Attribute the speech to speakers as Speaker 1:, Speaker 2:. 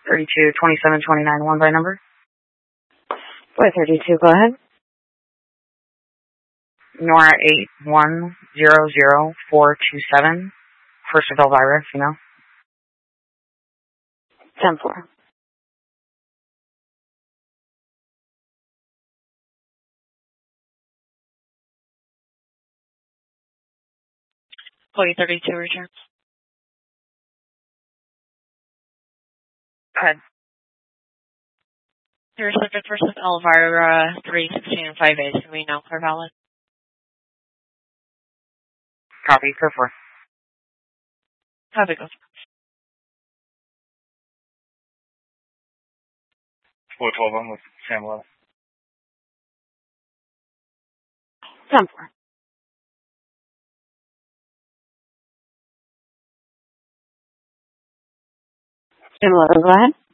Speaker 1: 322729, one by number.
Speaker 2: Boy 32, go ahead.
Speaker 1: Nora 8100427. First of Elvira, female.
Speaker 2: 10-4.
Speaker 3: Boy 32 returns.
Speaker 1: Go ahead.
Speaker 3: Your subject versus Elvira 316 and 58. Can we now clear valid?
Speaker 1: Copy, clear 4.
Speaker 3: Copy, go.
Speaker 4: 412, I'm with Sam Love.
Speaker 2: 10-4. Sam Love, go ahead.